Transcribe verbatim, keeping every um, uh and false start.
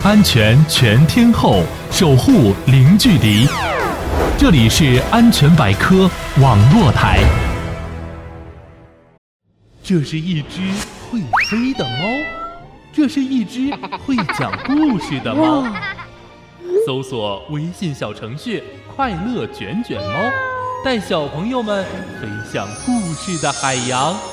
安全全天候，守护零距离。这里是安全百科网络台。这是一只会飞的猫，这是一只会讲故事的猫。搜索微信小程序“快乐卷卷猫”，带小朋友们飞向故事的海洋。